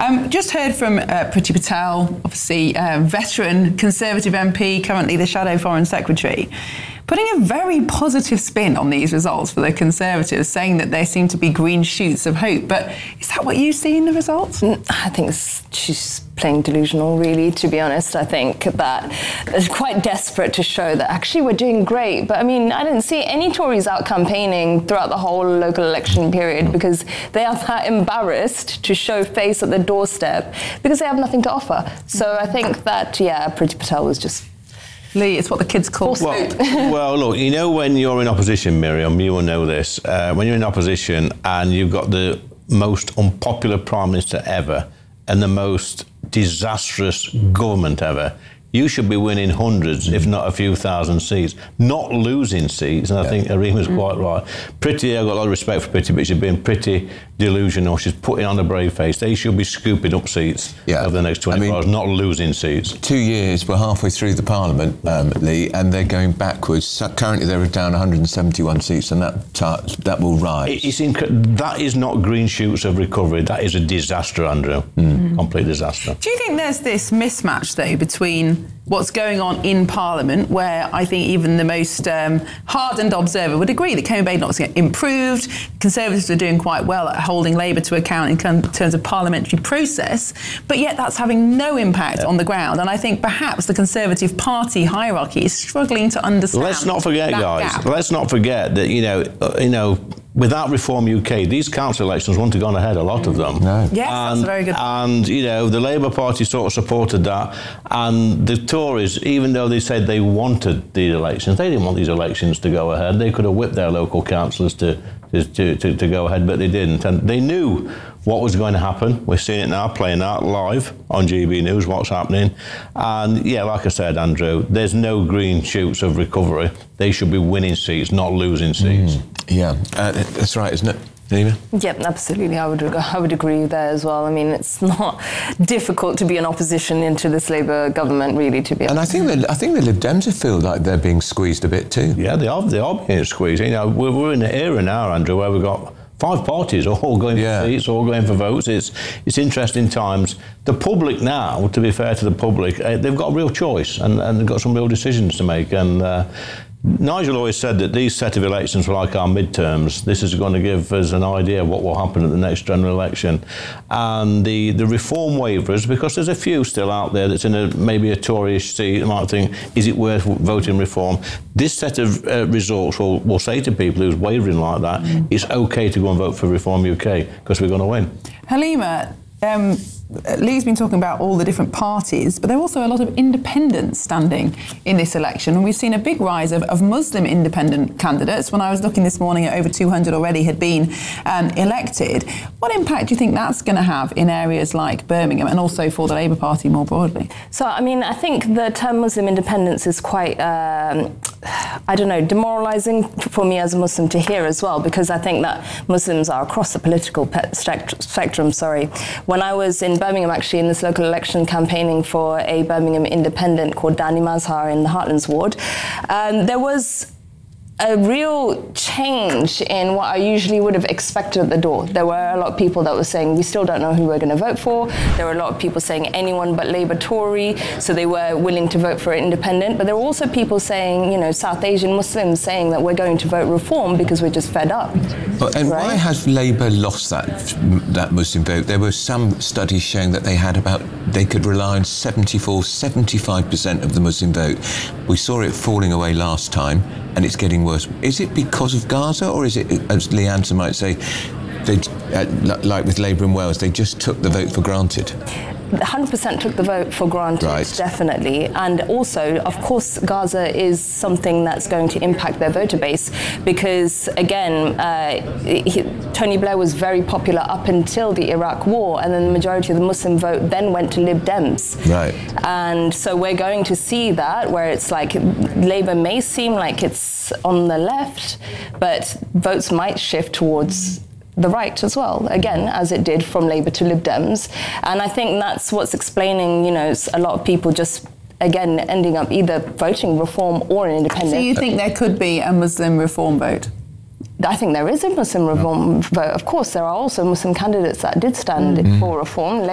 Just heard from Priti Patel, obviously veteran Conservative MP, currently the Shadow Foreign Secretary, putting a very positive spin on these results for the Conservatives, saying that there seem to be green shoots of hope. But is that what you see in the results? I think she's playing delusional, really, to be honest. I think that it's quite desperate to show that actually we're doing great. But I mean, I didn't see any Tories out campaigning throughout the whole local election period because they are that embarrassed to show face at the doorstep because they have nothing to offer. So I think that, Priti Patel was just... Lee, it's what the kids call well, look, you know, when you're in opposition, Miriam, you will know this. When you're in opposition and you've got the most unpopular Prime Minister ever and the most disastrous government ever, you should be winning hundreds, if not a few thousand seats, not losing seats. And I think Arima's quite right. Priti, I've got a lot of respect for Priti, but she's been pretty delusional. She's putting on a brave face. They should be scooping up seats over the next 24 hours, not losing seats. 2 years, we're halfway through the Parliament, Lee, and they're going backwards. So currently, they're down 171 seats, and that will rise. That is not green shoots of recovery. That is a disaster, Andrew. Complete disaster. Do you think there's this mismatch, though, between what's going on in Parliament, where I think even the most hardened observer would agree that Combate not improved, Conservatives are doing quite well at holding Labour to account in terms of parliamentary process, but yet that's having no impact on the ground. And I think perhaps the Conservative Party hierarchy is struggling to understand. Let's not forget, guys. Gap. Let's not forget that you know. Without Reform UK, these council elections wouldn't have gone ahead, a lot of them. No. Yes, that's a very good point. And, you know, the Labour Party sort of supported that. And the Tories, even though they said they wanted these elections, they didn't want these elections to go ahead. They could have whipped their local councillors to go ahead, but they didn't. And they knew what was going to happen. We're seeing it now, playing out live on GB News, what's happening. And, like I said, Andrew, there's no green shoots of recovery. They should be winning seats, not losing seats. That's right, isn't it? Nima? Yep, absolutely. I would agree there as well. I mean, it's not difficult to be an opposition into this Labour government, really, to be honest. And I think the Lib Dems feel like they're being squeezed a bit too. Yeah, they are being squeezed. You know, we're in an era now, Andrew, where we've got 5 parties all going for seats, all going for votes. It's interesting times. The public now, to be fair to the public, they've got a real choice and they've got some real decisions to make. And Nigel always said that these set of elections were like our midterms. This is going to give us an idea of what will happen at the next general election. And the reform waivers, because there's a few still out there that's in maybe a Tory-ish seat, and might think, is it worth voting reform? This set of results will say to people who's wavering like that, it's OK to go and vote for Reform UK, because we're going to win. Halima, Lee's been talking about all the different parties, but there are also a lot of independents standing in this election. And we've seen a big rise of Muslim independent candidates. When I was looking this morning, at over 200 already had been elected. What impact do you think that's going to have in areas like Birmingham and also for the Labour Party more broadly? So, I mean, I think the term Muslim independence is quite, demoralising for me as a Muslim to hear as well, because I think that Muslims are across the political spectrum. When I was in Birmingham, actually, in this local election campaigning for a Birmingham independent called Danny Mazhar in the Heartlands ward, there was a real change in what I usually would have expected at the door. There were a lot of people that were saying, we still don't know who we're going to vote for. There were a lot of people saying anyone but Labour Tory, so they were willing to vote for independent. But there were also people saying, South Asian Muslims saying that we're going to vote reform because we're just fed up. And why has Labour lost that Muslim vote? There were some studies showing that they could rely on 75% of the Muslim vote. We saw it falling away last time, and it's getting worse. Is it because of Gaza, or is it, as Lee Anderson might say, like with Labour in Wales, they just took the vote for granted? 100% took the vote for granted, definitely. And also, of course, Gaza is something that's going to impact their voter base because, again, Tony Blair was very popular up until the Iraq war, and then the majority of the Muslim vote then went to Lib Dems. Right. And so we're going to see that, where it's like Labour may seem like it's on the left, but votes might shift towards the right as well, again, as it did from Labour to Lib Dems. And I think that's what's explaining, a lot of people just, again, ending up either voting reform or an independent. So you think there could be a Muslim reform vote? I think there is a Muslim reform vote. Of course, there are also Muslim candidates that did stand for reform.